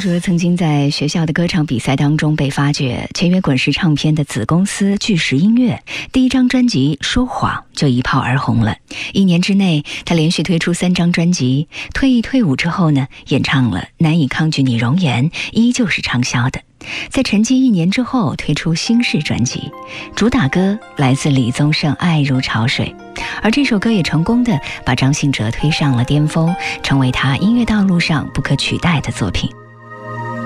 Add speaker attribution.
Speaker 1: 哲曾经在学校的歌唱比赛当中被发掘，签约滚石唱片的子公司巨石音乐，第一张专辑《说谎》就一炮而红了。1年之内，他连续推出3张专辑，退伍之后呢，演唱了《难以抗拒你容颜》，依旧是畅销的。在沉寂1年之后，推出新式专辑，主打歌来自李宗盛《爱如潮水》，而这首歌也成功的把张信哲推上了巅峰，成为他音乐道路上不可取代的作品。